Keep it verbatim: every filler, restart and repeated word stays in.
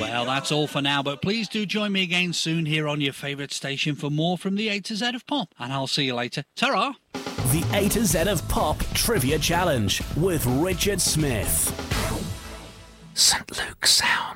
Well, that's all for now, but please do join me again soon here on your favourite station for more from the A to Z of Pop. And I'll see you later. Ta-ra! The A to Z of Pop Trivia Challenge with Richard Smith. Saint Luke Sound.